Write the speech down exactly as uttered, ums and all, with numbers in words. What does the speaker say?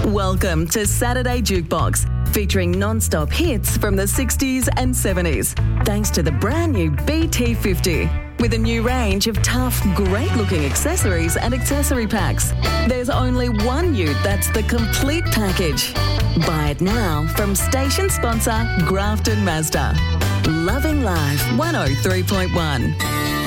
Welcome to Saturday Jukebox, featuring non-stop hits from the sixties and seventies, thanks to the brand new B T fifty. With a new range of tough, great-looking accessories and accessory packs. There's only one ute that's the complete package. Buy it now from station sponsor Grafton Mazda. Loving Life one oh three point one.